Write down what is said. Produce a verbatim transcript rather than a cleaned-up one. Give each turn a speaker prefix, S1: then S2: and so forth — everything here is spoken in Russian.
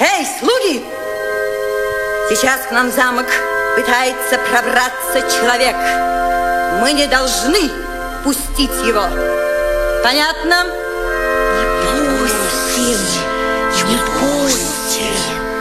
S1: Эй, слуги! Сейчас к нам в замок пытается пробраться человек. Мы не должны пустить его. Понятно?
S2: Не пустим.